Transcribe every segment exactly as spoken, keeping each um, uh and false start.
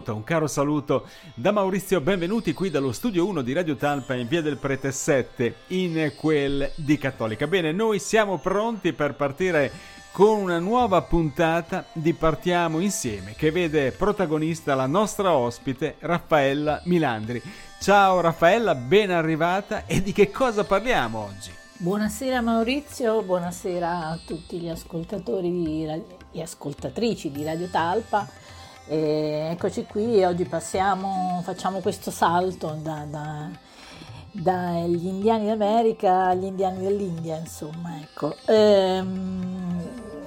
saluto, un caro saluto da Maurizio, benvenuti qui dallo studio uno di Radio Talpa in via del Prete sette, in quel di Cattolica. Bene, noi siamo pronti per partire con una nuova puntata di Partiamo Insieme, che vede protagonista la nostra ospite Raffaella Milandri. Ciao Raffaella, ben arrivata, e di che cosa parliamo oggi? Buonasera Maurizio, buonasera a tutti gli ascoltatori e ascoltatrici di Radio Talpa. E eccoci qui, oggi passiamo, facciamo questo salto da, da, dagli indiani d'America agli indiani dell'India, insomma, ecco. Ehm,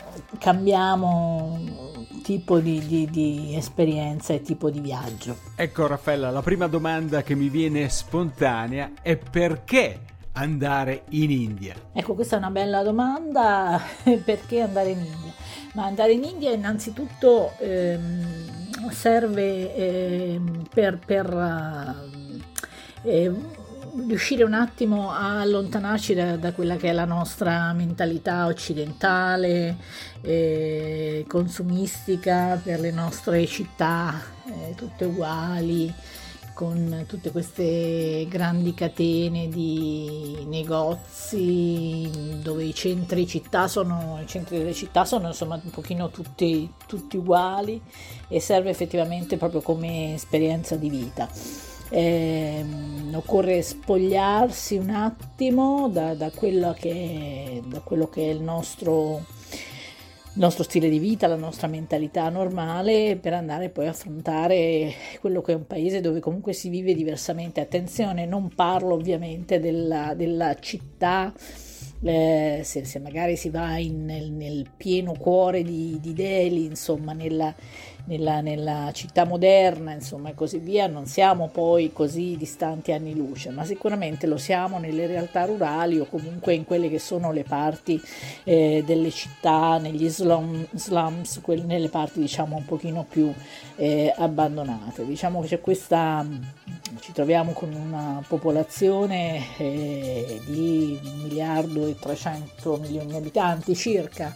cambiamo tipo di, di, di esperienza e tipo di viaggio. Ecco Raffaella, la prima domanda che mi viene spontanea è: perché andare in India? Ecco, questa è una bella domanda. Perché andare in India? Ma andare in India innanzitutto ehm, serve ehm, per, per eh, riuscire un attimo a allontanarci da, da quella che è la nostra mentalità occidentale, eh, consumistica, per le nostre città eh, tutte uguali, con tutte queste grandi catene di negozi dove i centri città sono, i centri delle città sono insomma un pochino tutti, tutti uguali, e serve effettivamente proprio come esperienza di vita. Eh, occorre spogliarsi un attimo da, da, quello che è, da quello che è il nostro il nostro stile di vita, la nostra mentalità normale, per andare poi a affrontare quello che è un paese dove comunque si vive diversamente. Attenzione, non parlo ovviamente della, della città, eh, se, se magari si va in, nel, nel pieno cuore di, di Delhi, insomma nella, nella, nella città moderna, insomma, e così via, non siamo poi così distanti anni luce, ma sicuramente lo siamo nelle realtà rurali o comunque in quelle che sono le parti eh, delle città, negli slum, slums, quelle, nelle parti diciamo un pochino più eh, abbandonate. Diciamo che c'è questa, ci troviamo con una popolazione eh, di un miliardo e trecento milioni di abitanti circa.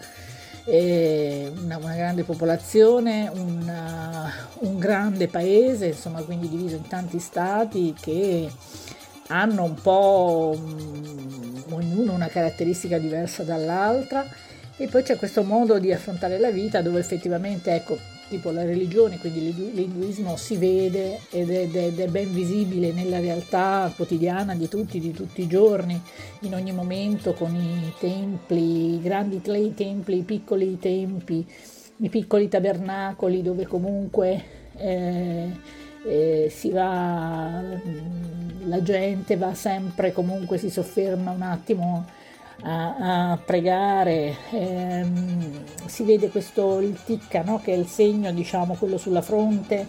Una, una grande popolazione, una, un grande paese, insomma, quindi diviso in tanti stati che hanno un po' um, ognuno una caratteristica diversa dall'altra, e poi c'è questo modo di affrontare la vita dove effettivamente, ecco, tipo la religione, quindi l'induismo si vede ed è, ed è ben visibile nella realtà quotidiana di tutti, di tutti i giorni, in ogni momento, con i templi, i grandi templi, i piccoli templi, i piccoli tabernacoli dove comunque eh, eh, si va, la gente va sempre, comunque si sofferma un attimo A, a pregare, ehm, si vede questo il tikka, no? Che è il segno, diciamo, quello sulla fronte,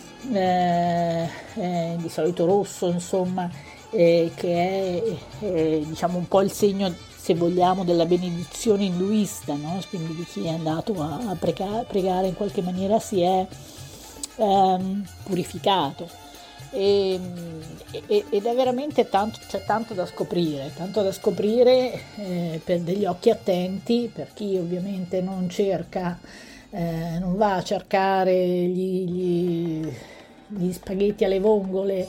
eh, eh, di solito rosso, insomma, eh, che è eh, diciamo un po' il segno, se vogliamo, della benedizione induista, no? Quindi di chi è andato a, a pregare, pregare in qualche maniera si è ehm, purificato. E, e, ed è veramente tanto, c'è tanto da scoprire, tanto da scoprire eh, per degli occhi attenti, per chi ovviamente non cerca, eh, non va a cercare gli, gli, gli spaghetti alle vongole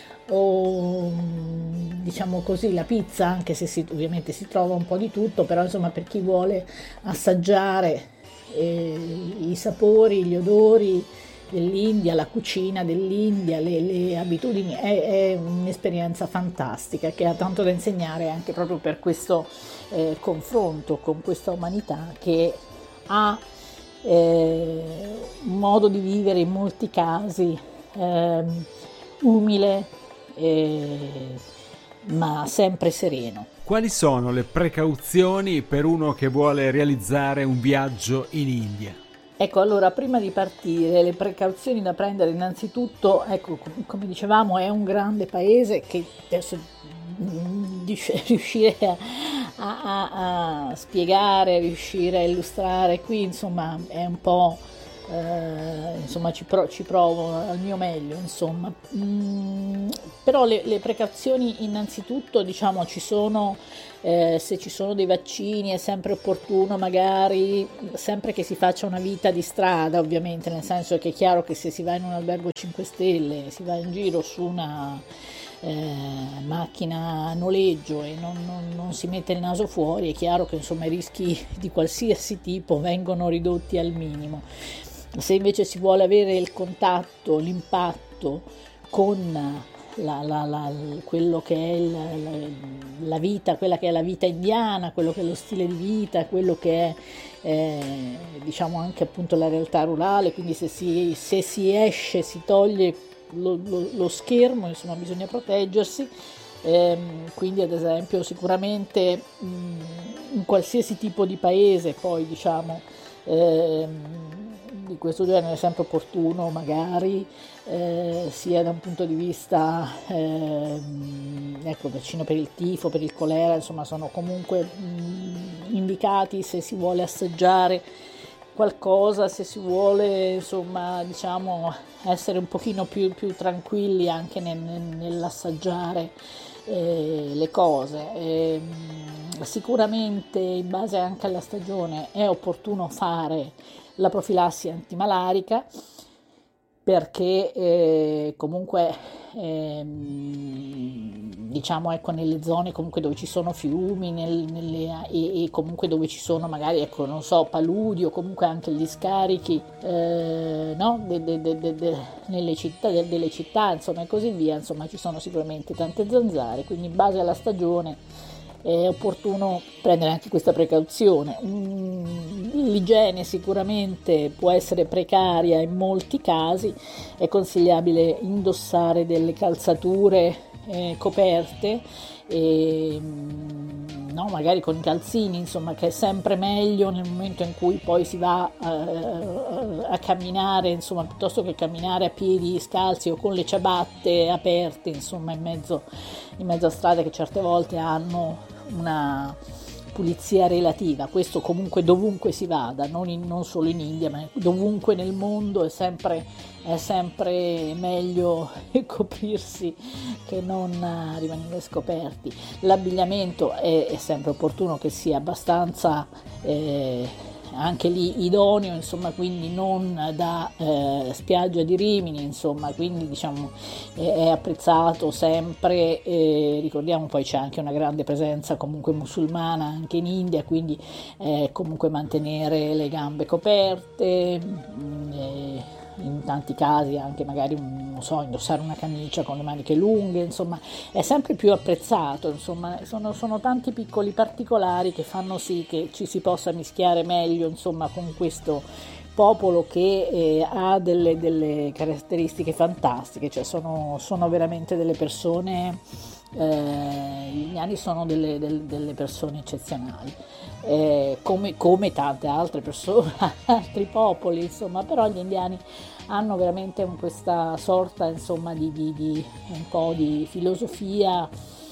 o diciamo così la pizza, anche se si, ovviamente si trova un po' di tutto, però insomma per chi vuole assaggiare eh, i sapori, gli odori dell'India, la cucina dell'India, le, le abitudini, è, è un'esperienza fantastica che ha tanto da insegnare, anche proprio per questo eh, confronto con questa umanità che ha eh, un modo di vivere in molti casi eh, umile eh, ma sempre sereno. Quali sono le precauzioni per uno che vuole realizzare un viaggio in India? Ecco, allora, prima di partire, le precauzioni da prendere innanzitutto, ecco, come dicevamo, è un grande paese che adesso riuscire a, a, a spiegare, riuscire a illustrare qui, insomma, è un po' eh, insomma ci, pro- ci provo al mio meglio, insomma. Mm, però le, le precauzioni innanzitutto, diciamo, ci sono, eh, se ci sono dei vaccini è sempre opportuno, magari, sempre che si faccia una vita di strada, ovviamente, nel senso che è chiaro che se si va in un albergo cinque stelle, si va in giro su una eh, macchina a noleggio e non, non, non si mette il naso fuori, è chiaro che insomma i rischi di qualsiasi tipo vengono ridotti al minimo. Se invece si vuole avere il contatto, l'impatto con la, la, la, quello che è il, la, la vita, quella che è la vita indiana, quello che è lo stile di vita, quello che è eh, diciamo anche appunto la realtà rurale, quindi se si, se si esce, si toglie lo, lo, lo schermo, insomma bisogna proteggersi. Ehm, quindi ad esempio sicuramente mh, in qualsiasi tipo di paese poi diciamo ehm, di questo genere è sempre opportuno magari eh, sia da un punto di vista eh, ecco, vaccino per il tifo, per il colera, insomma sono comunque mh, indicati se si vuole assaggiare qualcosa, se si vuole insomma diciamo essere un pochino più, più tranquilli anche nel, nell'assaggiare eh, le cose. E, sicuramente in base anche alla stagione è opportuno fare la profilassi antimalarica perché eh, comunque ehm, diciamo ecco nelle zone comunque dove ci sono fiumi nel, nelle, e, e comunque dove ci sono magari ecco non so paludi o comunque anche gli scarichi eh, no? de, de, de, de, de, nelle città, de, delle città insomma e così via, insomma ci sono sicuramente tante zanzare, quindi in base alla stagione è opportuno prendere anche questa precauzione. L'igiene sicuramente può essere precaria in molti casi, è consigliabile indossare delle calzature eh, coperte, e, no, magari con i calzini, insomma, che è sempre meglio nel momento in cui poi si va a, a camminare, insomma, piuttosto che camminare a piedi scalzi o con le ciabatte aperte, insomma, in mezzo, in mezzo a strade che certe volte hanno una pulizia relativa. Questo comunque dovunque si vada, non, in, non solo in India ma dovunque nel mondo è sempre, è sempre meglio coprirsi che non rimanere scoperti. L'abbigliamento è, è sempre opportuno che sia abbastanza eh, anche lì idoneo, insomma, quindi non da eh, spiaggia di Rimini, insomma, quindi diciamo eh, è apprezzato sempre, eh, ricordiamo poi c'è anche una grande presenza comunque musulmana anche in India, quindi eh, comunque mantenere le gambe coperte, mh, eh, in tanti casi anche magari non so, indossare una camicia con le maniche lunghe, insomma è sempre più apprezzato, insomma sono, sono tanti piccoli particolari che fanno sì che ci si possa mischiare meglio insomma con questo popolo che eh, ha delle, delle caratteristiche fantastiche, cioè sono, sono veramente delle persone eh, gli indiani sono delle, delle, delle persone eccezionali, eh, come, come tante altre persone, altri popoli, insomma, però gli indiani hanno veramente questa sorta, insomma, di, di, di un po' di filosofia,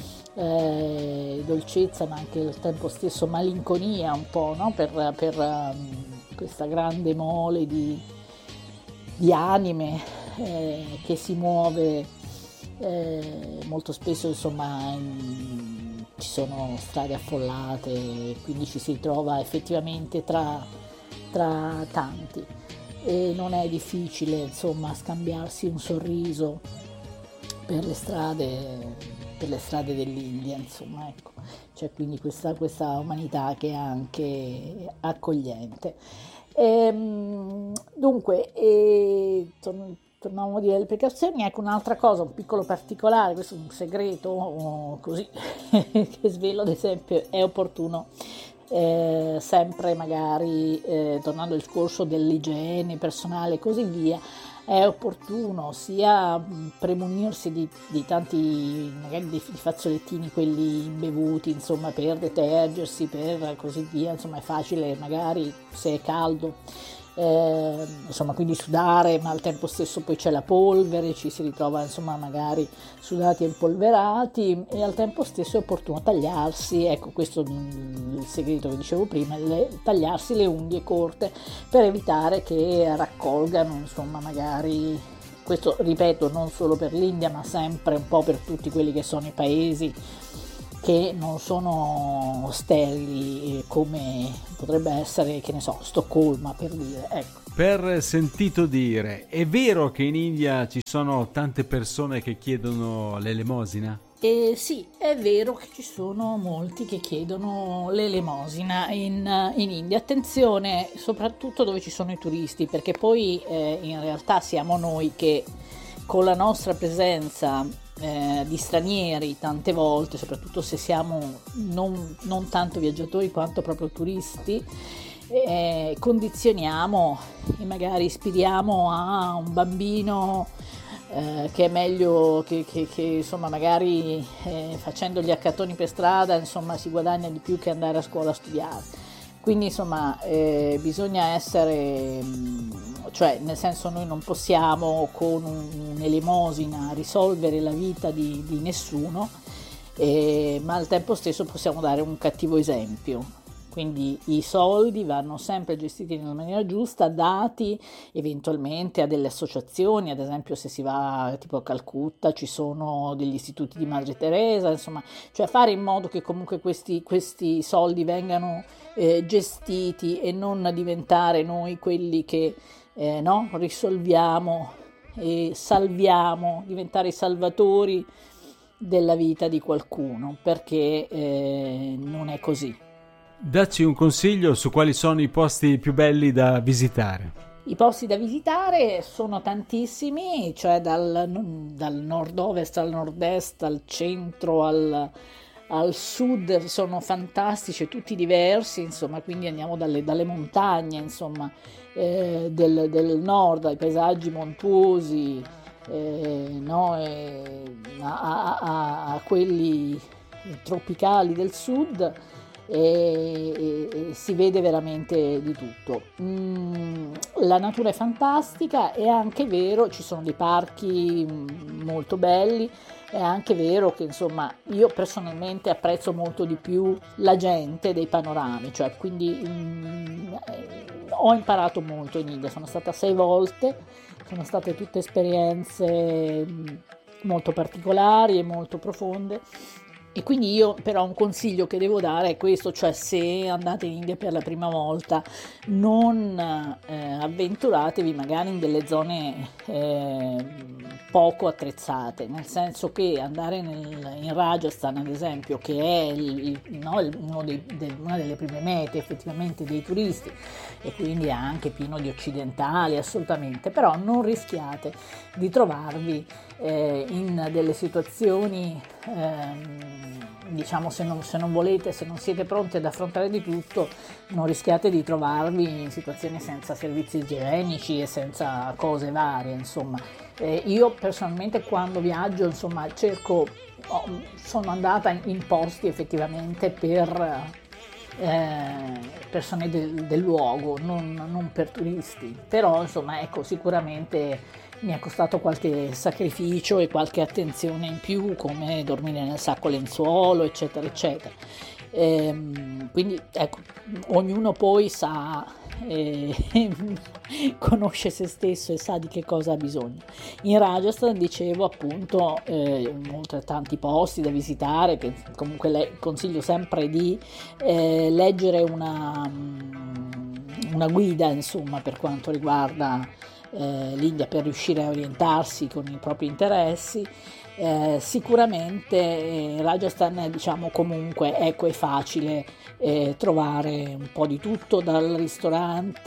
eh, dolcezza, ma anche al tempo stesso malinconia, un po', no? per, per um, questa grande mole di, di anime eh, che si muove. Eh, molto spesso insomma in, ci sono strade affollate, quindi ci si trova effettivamente tra, tra tanti e non è difficile insomma scambiarsi un sorriso per le strade, per le strade dell'India, insomma, ecco, c'è quindi questa, questa umanità che è anche accogliente. Ehm, dunque, eh, torn- torniamo a dire le precauzioni, ecco un'altra cosa, un piccolo particolare, questo è un segreto oh, così che svelo, ad esempio è opportuno eh, sempre magari, eh, tornando al discorso dell'igiene personale e così via, è opportuno sia premunirsi di, di tanti magari di, di fazzolettini, quelli imbevuti, insomma, per detergersi, per così via, insomma è facile magari se è caldo eh, insomma, quindi sudare, ma al tempo stesso poi c'è la polvere, ci si ritrova insomma magari sudati e impolverati, e al tempo stesso è opportuno tagliarsi, ecco questo mm, il segreto che dicevo prima, le, tagliarsi le unghie corte per evitare che raccolgano insomma magari, questo ripeto non solo per l'India ma sempre un po' per tutti quelli che sono i paesi che non sono sterili, come potrebbe essere, che ne so, Stoccolma per dire, ecco. Per sentito dire, è vero che in India ci sono tante persone che chiedono l'elemosina? Eh, sì, è vero che ci sono molti che chiedono l'elemosina in, in India. Attenzione, soprattutto dove ci sono i turisti, perché poi eh, in realtà siamo noi che con la nostra presenza eh, di stranieri tante volte, soprattutto se siamo non, non tanto viaggiatori quanto proprio turisti, eh, condizioniamo e magari ispiriamo a un bambino eh, che è meglio che, che, che insomma magari eh, facendo gli accattoni per strada insomma si guadagna di più che andare a scuola a studiare. Quindi insomma eh, bisogna essere, cioè nel senso noi non possiamo con un'elemosina risolvere la vita di, di nessuno, eh, ma al tempo stesso possiamo dare un cattivo esempio. Quindi i soldi vanno sempre gestiti nella maniera giusta, dati eventualmente a delle associazioni, ad esempio se si va tipo a Calcutta ci sono degli istituti di Madre Teresa, insomma, cioè fare in modo che comunque questi, questi soldi vengano eh, gestiti e non diventare noi quelli che eh, no, risolviamo e salviamo, diventare i salvatori della vita di qualcuno, perché eh, non è così. Dacci un consiglio su quali sono i posti più belli da visitare. I posti da visitare sono tantissimi, cioè dal, dal nord-ovest al nord-est, al centro, al, al sud, sono fantastici, tutti diversi, insomma, quindi andiamo dalle, dalle montagne, insomma, eh, del, del nord, ai paesaggi montuosi, eh, no, eh, a, a, a quelli tropicali del sud. E, e, e si vede veramente di tutto. Mm, la natura è fantastica, è anche vero, ci sono dei parchi molto belli, è anche vero che insomma io personalmente apprezzo molto di più la gente dei panorami, cioè quindi mm, ho imparato molto in India, sono stata sei volte, sono state tutte esperienze molto particolari e molto profonde. E quindi io però un consiglio che devo dare è questo, cioè se andate in India per la prima volta non eh, avventuratevi magari in delle zone eh, poco attrezzate, nel senso che andare nel, in Rajasthan ad esempio, che è il, no, il, uno dei, de, una delle prime mete effettivamente dei turisti e quindi è anche pieno di occidentali assolutamente, però non rischiate di trovarvi eh, in delle situazioni ehm, diciamo se non, se non volete, se non siete pronti ad affrontare di tutto, non rischiate di trovarvi in situazioni senza servizi igienici e senza cose varie, insomma. Eh, io personalmente quando viaggio, insomma, cerco, oh, sono andata in, in posti effettivamente per eh, persone del, del luogo, non, non per turisti, però insomma ecco sicuramente mi è costato qualche sacrificio e qualche attenzione in più, come dormire nel sacco lenzuolo, eccetera, eccetera. Ehm, quindi ecco, ognuno poi sa, eh, conosce se stesso e sa di che cosa ha bisogno. In Rajasthan, dicevo appunto, eh, oltre a tanti posti da visitare, che comunque le, consiglio sempre di eh, leggere una, una guida, insomma, per quanto riguarda Eh, l'India per riuscire a orientarsi con i propri interessi. Eh, sicuramente eh, Rajasthan, diciamo, comunque ecco, è facile eh, trovare un po' di tutto, dal ristorante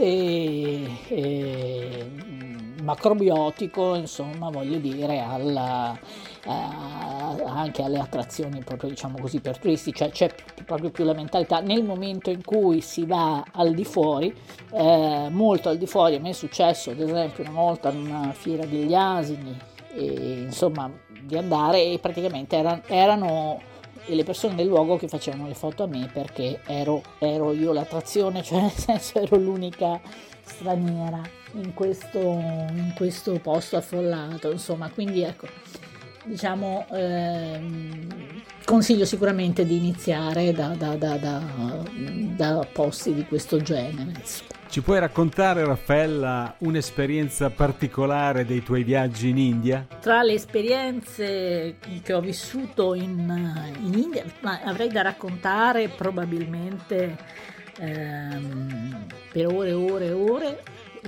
eh, macrobiotico, insomma, voglio dire, alla, eh, anche alle attrazioni proprio, diciamo così, per turisti, cioè c'è proprio più la mentalità nel momento in cui si va al di fuori, eh, molto al di fuori. A me è successo ad esempio una volta in una fiera degli asini, e, insomma, di andare e praticamente erano, erano e le persone del luogo che facevano le foto a me perché ero, ero io l'attrazione, cioè nel senso ero l'unica straniera in questo, in questo posto affollato, insomma, quindi ecco, diciamo, ehm, consiglio sicuramente di iniziare da, da, da, da, da posti di questo genere. Ci puoi raccontare, Raffaella, un'esperienza particolare dei tuoi viaggi in India? Tra le esperienze che ho vissuto in, in India, ma avrei da raccontare probabilmente ehm, per ore e ore e ore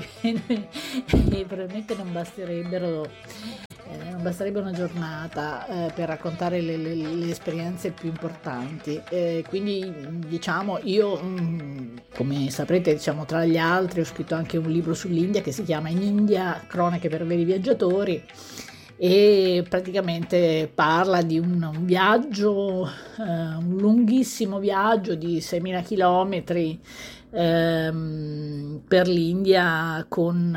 e probabilmente non basterebbero eh, non basterebbe una giornata eh, per raccontare le, le, le esperienze più importanti, eh, quindi diciamo io mh, come saprete, diciamo, tra gli altri ho scritto anche un libro sull'India che si chiama In India, cronache per veri viaggiatori, e praticamente parla di un, un viaggio, eh, un lunghissimo viaggio di seimila chilometri ehm, per l'India con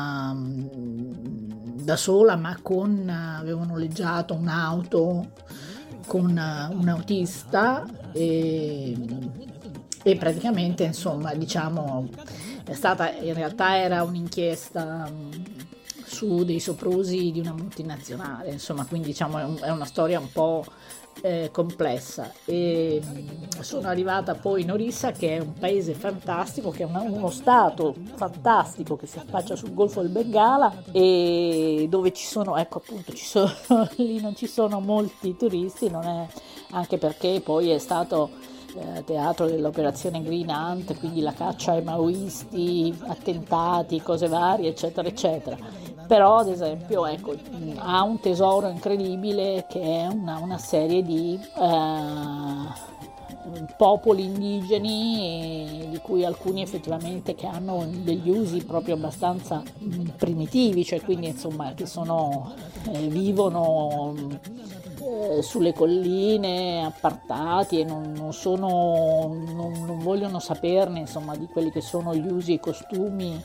uh, da sola, ma con uh, avevo noleggiato un'auto con uh, un autista e, e praticamente insomma diciamo è stata, in realtà era un'inchiesta um, su dei soprusi di una multinazionale, insomma, quindi diciamo è, un, è una storia un po' eh, complessa, e sono arrivata poi in Orissa, che è un paese fantastico, che è una, uno stato fantastico che si affaccia sul Golfo del Bengala e dove ci sono, ecco appunto, ci sono, lì non ci sono molti turisti, non è, anche perché poi è stato eh, teatro dell'operazione Green Hunt, quindi la caccia ai maoisti, attentati, cose varie, eccetera, eccetera. Però ad esempio ecco, ha un tesoro incredibile che è una, una serie di eh, popoli indigeni, di cui alcuni effettivamente che hanno degli usi proprio abbastanza primitivi, cioè quindi insomma che sono, eh, vivono eh, sulle colline appartati e non, non, sono, non, non vogliono saperne insomma di quelli che sono gli usi e i costumi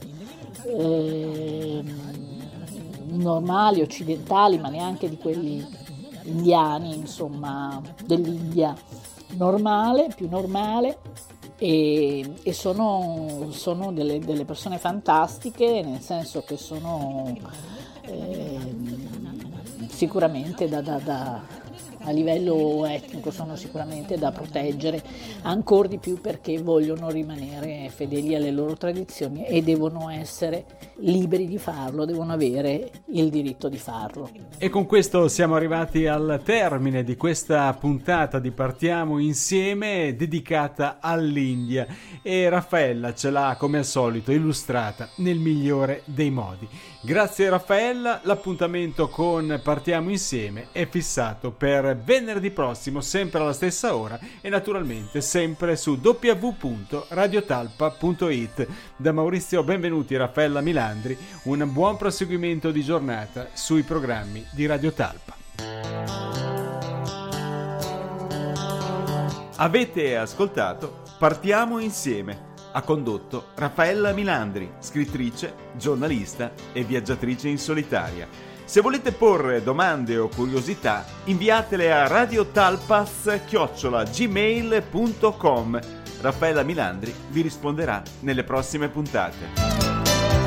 eh, normali, occidentali, ma neanche di quelli indiani, insomma, dell'India normale, più normale, e, e sono, sono delle, delle persone fantastiche, nel senso che sono eh, sicuramente da, da, da a livello etnico sono sicuramente da proteggere, ancor di più perché vogliono rimanere fedeli alle loro tradizioni e devono essere liberi di farlo, devono avere il diritto di farlo. E con questo siamo arrivati al termine di questa puntata di Partiamo Insieme dedicata all'India, e Raffaella ce l'ha come al solito illustrata nel migliore dei modi. Grazie Raffaella, l'appuntamento con Partiamo Insieme è fissato per venerdì prossimo, sempre alla stessa ora, e naturalmente sempre su w w w punto radiotalpa punto it. Da Maurizio Benvenuti e Raffaella Milandri, un buon proseguimento di giornata sui programmi di Radio Talpa. Avete ascoltato Partiamo Insieme. Ha condotto Raffaella Milandri, scrittrice, giornalista e viaggiatrice in solitaria. Se volete porre domande o curiosità, inviatele a radiotalpas chiocciola gmail punto com. Raffaella Milandri vi risponderà nelle prossime puntate.